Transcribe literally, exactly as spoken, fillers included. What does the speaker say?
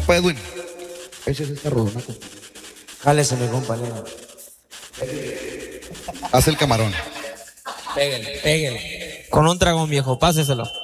Compa Edwin, ese es esta rodona. Jálese, mi compañero. Haz el camarón. Pégale, pégale. Con un dragón, viejo, páseselo.